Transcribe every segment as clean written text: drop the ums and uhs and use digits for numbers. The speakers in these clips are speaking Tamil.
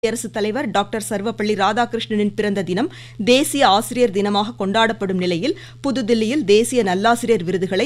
குடியரசுத் தலைவர் டாக்டர் சர்வப்பள்ளி ராதாகிருஷ்ணனின் பிறந்த தினம் தேசிய ஆசிரியர் தினமாக கொண்டாடப்படும் நிலையில் புதுதில்லியில் தேசிய நல்லாசிரியர் விருதுகளை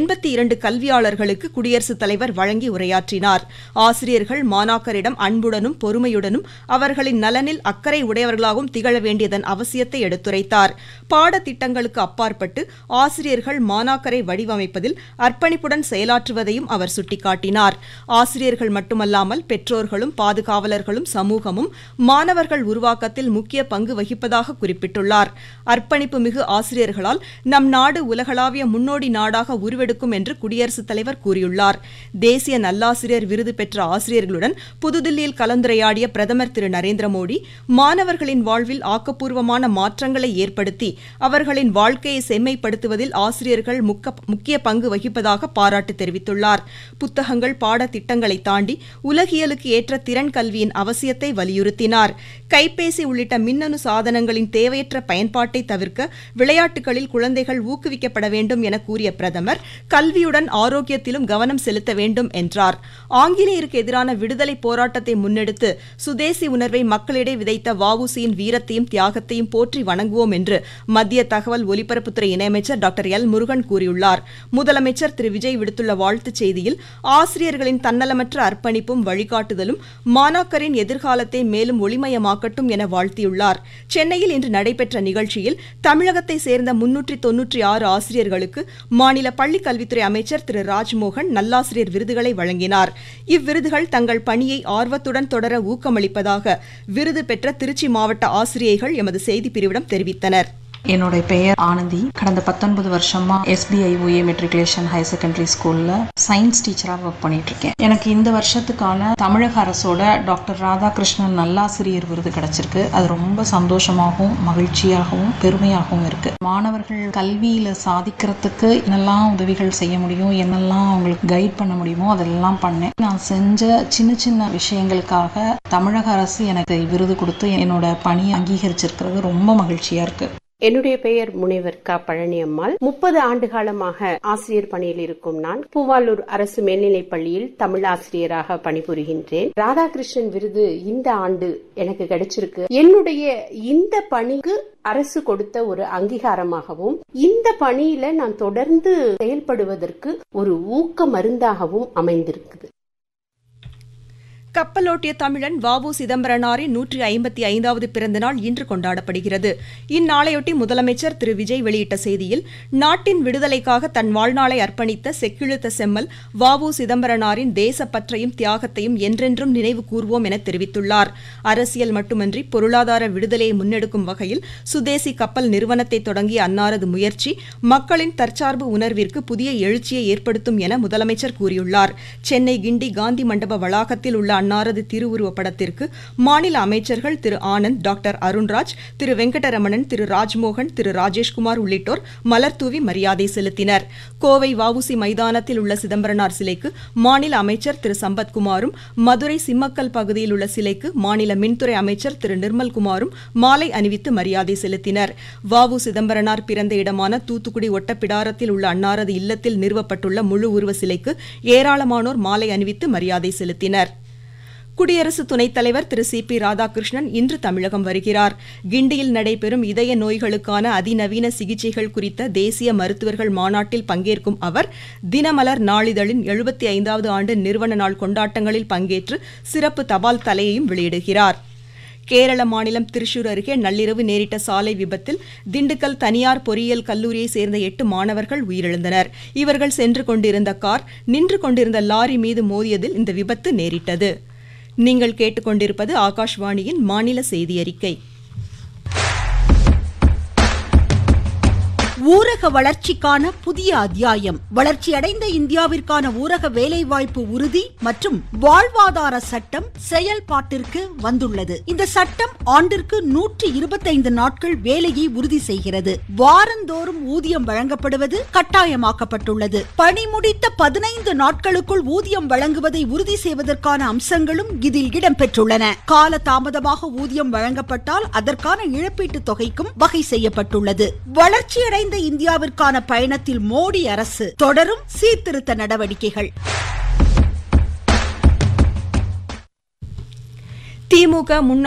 82 கல்வியாளர்களுக்கு குடியரசுத் தலைவர் வழங்கி உரையாற்றினார். ஆசிரியர்கள் மாணாக்கரிடம் அன்புடனும் பொறுமையுடனும் அவர்களின் நலனில் அக்கறை உடையவர்களாகவும் திகழ வேண்டியதன் அவசியத்தை எடுத்துரைத்தார். பாடத்திட்டங்களுக்கு அப்பாற்பட்டு ஆசிரியர்கள் மாணாக்கரை வடிவமைப்பதில் அர்ப்பணிப்புடன் செயலாற்றுவதையும் அவர் சுட்டிக்காட்டினார். ஆசிரியர்கள் மட்டுமல்லாமல் பெற்றோர்களும் பாதுகாவலர்களும் சமூகமும் மாணவர்கள் உருவாக்கத்தில் முக்கிய பங்கு வகிப்பதாக குறிப்பிட்டுள்ளார். அர்ப்பணிப்பு மிகு ஆசிரியர்களால் நம் நாடு உலகளாவிய முன்னோடி நாடாக உருவெடுக்கும் என்று குடியரசுத் தலைவர் கூறியுள்ளார். தேசிய நல்லாசிரியர் விருது பெற்ற ஆசிரியர்களுடன் புதுதில்லியில் கலந்துரையாடிய பிரதமர் திரு நரேந்திர மோடி மாணவர்களின் வாழ்வில் ஆக்கப்பூர்வமான மாற்றங்களை ஏற்படுத்தி அவர்களின் வாழ்க்கையை செம்மைப்படுத்துவதில் ஆசிரியர்கள் முக்கிய பங்கு வகிப்பதாக பாராட்டு தெரிவித்துள்ளார். புத்தகங்கள் பாடத்திட்டங்களை தாண்டி உலகியலுக்கு ஏற்ற திறன் கல்வியின் அவசியத்தை வலியுறுத்தினார். கைபேசி உள்ளிட்ட மின்னணு சாதனங்களின் தேவையற்ற பயன்பாட்டை தவிர்க்க விளையாட்டுகளில் குழந்தைகள் ஊக்குவிக்கப்பட வேண்டும் என கூறிய பிரதமர் கல்வியுடன் ஆரோக்கியத்திலும் கவனம் செலுத்த வேண்டும் என்றார். ஆங்கிலேயருக்கு எதிரான விடுதலை போராட்டத்தை முன்னெடுத்து சுதேசி உணர்வை மக்களிடையே விதைத்த வ.உ.சியின் வீரத்தையும் தியாகத்தையும் போற்றி வணங்குவோம் என்று மத்திய தகவல் ஒலிபரப்புத்துறை இணையமைச்சர் டாக்டர் எல். முருகன் கூறியுள்ளார். முதலமைச்சர் திரு விஜய் விடுத்துள்ள வாழ்த்துச் செய்தியில் ஆசிரியர்களின் தன்னலமற்ற அர்ப்பணிப்பும் வழிகாட்டுதலும் மாணாக்கரின் எதிர்காலத்தை மேலும் ஒளிமயமாக்கட்டும் என வாழ்த்தியுள்ளார். சென்னையில் இன்று நடைபெற்ற நிகழ்ச்சியில் தமிழகத்தை சேர்ந்த 396 ஆசிரியர்களுக்கு மாநில பள்ளிக் கல்வித்துறை அமைச்சர் திரு ராஜ்மோகன் நல்லாசிரியர் விருதுகளை வழங்கினார். இவ்விருதுகள் தங்கள் பணியை ஆர்வத்துடன் தொடர ஊக்கமளிப்பதாக விருது பெற்ற திருச்சி மாவட்ட ஆசிரியைகள் எமது செய்திப்பிரிவிடம் தெரிவித்தனர். என்னுடைய பெயர் ஆனந்தி. கடந்த 19 வருஷமா SBIOA மெட்ரிகுலேஷன் ஹையர் செகண்டரி ஸ்கூல்ல சயின்ஸ் டீச்சராக ஒர்க் பண்ணிட்டு இருக்கேன். எனக்கு இந்த வருஷத்துக்கான தமிழக அரசோட டாக்டர் ராதாகிருஷ்ணன் நல்லாசிரியர் விருது கிடைச்சிருக்கு. அது ரொம்ப சந்தோஷமாகவும் மகிழ்ச்சியாகவும் பெருமையாகவும் இருக்கு. மாணவர்கள் கல்வியில சாதிக்கிறதுக்கு என்னெல்லாம் உதவிகள் செய்ய முடியும், என்னெல்லாம் அவங்களுக்கு கைட் பண்ண முடியுமோ அதெல்லாம் பண்ணேன். நான் செஞ்ச சின்ன சின்ன விஷயங்களுக்காக தமிழக அரசு எனக்கு விருது கொடுத்து என்னோட பணியை அங்கீகரிச்சிருக்கிறது ரொம்ப மகிழ்ச்சியா இருக்கு. என்னுடைய பெயர் முனைவர் க. பழனியம்மாள். 30 ஆண்டு காலமாக ஆசிரியர் பணியில் இருக்கும் நான் பூவாலூர் அரசு மேல்நிலைப் பள்ளியில் தமிழ் ஆசிரியராக பணிபுரிகின்றேன். ராதாகிருஷ்ணன் விருது இந்த ஆண்டு எனக்கு கிடைச்சிருக்கு. என்னுடைய இந்த பணிக்கு அரசு கொடுத்த ஒரு அங்கீகாரமாகவும் இந்த பணியில நான் தொடர்ந்து செயல்படுவதற்கு ஒரு ஊக்க மருந்தாகவும் அமைந்திருக்குது. கப்பலோட்டிய தமிழன் வ.உ. சிதம்பரனாரின் 155வது பிறந்த நாள் இன்று கொண்டாடப்படுகிறது. இந்நாளையொட்டி முதலமைச்சர் திரு விஜய் வெளியிட்ட செய்தியில் நாட்டின் விடுதலைக்காக தன் வாழ்நாளை அர்ப்பணித்த செக்கிழுத்த செம்மல் வ.உ. சிதம்பரனாரின் தேசப்பற்றையும் தியாகத்தையும் என்றென்றும் நினைவு கூர்வோம் என தெரிவித்துள்ளார். அரசியல் மட்டுமன்றி பொருளாதார விடுதலையை முன்னெடுக்கும் வகையில் சுதேசி கப்பல் நிறுவனத்தை தொடங்கிய அன்னாரது முயற்சி மக்களின் தற்சார்பு உணர்விற்கு புதிய எழுச்சியை ஏற்படுத்தும் என முதலமைச்சர் கூறியுள்ளார். சென்னை கிண்டி காந்தி மண்டப வளாகத்தில் உள்ள அன்னாரது திருவுருவ படத்திற்கு மாநில அமைச்சர்கள் திரு ஆனந்த், டாக்டர் அருண்ராஜ், திரு வெங்கடரமணன், திரு ராஜ்மோகன், திரு ராஜேஷ்குமார் உள்ளிட்டோர் மலர்தூவி மரியாதை செலுத்தினர். கோவை வ.உ.சி மைதானத்தில் உள்ள சிதம்பரனார் சிலைக்கு மாநில அமைச்சர் திரு சம்பத்குமாரும், மதுரை சிம்மக்கல் பகுதியில் உள்ள சிலைக்கு மாநில மின்துறை அமைச்சர் திரு நிர்மல்குமாரும் மாலை அணிவித்து மரியாதை செலுத்தினர். வ.உ. சிதம்பரனார் பிறந்த இடமான தூத்துக்குடி ஒட்டப்பிடாரத்தில் உள்ள அன்னாரது இல்லத்தில் நிறுவப்பட்டுள்ள முழு உருவ சிலைக்கு ஏராளமானோர் மாலை அணிவித்து மரியாதை செலுத்தினர். குடியரசு துணைத் தலைவர் திரு சி.பி. ராதாகிருஷ்ணன் இன்று தமிழகம் வருகிறார். கிண்டியில் நடைபெறும் இதய நோய்களுக்கான அதிநவீன சிகிச்சைகள் குறித்த தேசிய மருத்துவர்கள் மாநாட்டில் பங்கேற்கும் அவர் தினமலர் நாளிதழின் 75வது ஆண்டு நிறுவன நாள் கொண்டாட்டங்களில் பங்கேற்று சிறப்பு தபால் தலையையும் வெளியிடுகிறார். கேரள மாநிலம் திருச்சூர் அருகே நள்ளிரவு நேரிட்ட சாலை விபத்தில் திண்டுக்கல் தனியார் பொறியியல் கல்லூரியை சேர்ந்த 8 மாணவர்கள் உயிரிழந்தனர். இவர்கள் சென்று கொண்டிருந்த கார் நின்று கொண்டிருந்த லாரி மீது மோதியதில் இந்த விபத்து நேரிட்டது. நீங்கள் கேட்டுக்கொண்டிருப்பது ஆகாஷ்வாணியின் மாநில செய்தி அறிக்கை. ஊரக வளர்ச்சிக்கான புதிய அத்தியாயம். வளர்ச்சியடைந்த இந்தியாவிற்கான ஊரக வேலைவாய்ப்பு உறுதி மற்றும் வாழ்வாதார சட்டம் செயல்பாட்டிற்கு வந்துள்ளது. இந்த சட்டம் ஆண்டிற்கு 125 நாட்கள் வேலையை உறுதி செய்கிறது. வாரந்தோறும் ஊதியம் வழங்கப்படுவது கட்டாயமாக்கப்பட்டுள்ளது. பணி முடித்த 15 நாட்களுக்குள் ஊதியம் வழங்குவதை உறுதி செய்வதற்கான அம்சங்களும் இதில் இடம்பெற்றுள்ளன. கால தாமதமாக ஊதியம் வழங்கப்பட்டால் அதற்கான இழப்பீட்டுத் தொகைக்கும் வகை செய்யப்பட்டுள்ளது. வளர்ச்சியடைந்த இந்தியாவிற்கான பயணத்தில் மோடி அரசு தொடரும் சீர்திருத்த நடவடிக்கைகள். திமுக முன்னாள்